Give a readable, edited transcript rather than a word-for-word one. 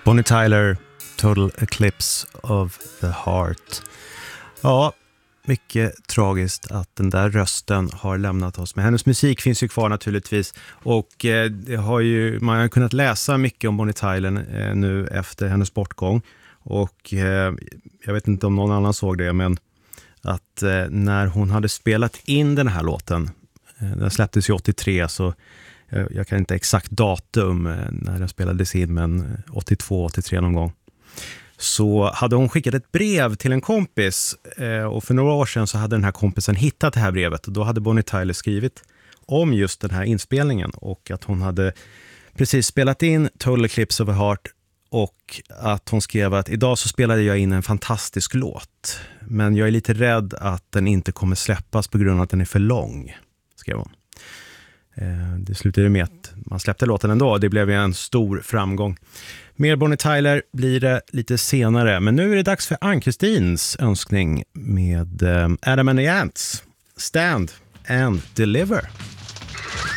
Bonnie Tyler, Total Eclipse of the Heart. Ja, mycket tragiskt att den där rösten har lämnat oss. Men hennes musik finns ju kvar naturligtvis. Och det har ju, man har kunnat läsa mycket om Bonnie Tyler nu efter hennes bortgång. Och jag vet inte om någon annan såg det, men att när hon hade spelat in den här låten, den släpptes ju 83, så jag kan inte exakt datum när den spelades in, men 82-83 någon gång. Så hade hon skickat ett brev till en kompis, och för några år sedan så hade den här kompisen hittat det här brevet, och då hade Bonnie Tyler skrivit om just den här inspelningen och att hon hade precis spelat in Total Eclipse of the Heart, och att hon skrev att idag så spelade jag in en fantastisk låt, men jag är lite rädd att den inte kommer släppas på grund av att den är för lång, skrev hon. Det slutade med att man släppte låten ändå, och det blev en stor framgång. Mer Bonnie Tyler blir det lite senare, men nu är det dags för Ann-Kristins önskning med Adam and the Ants, Stand and Deliver.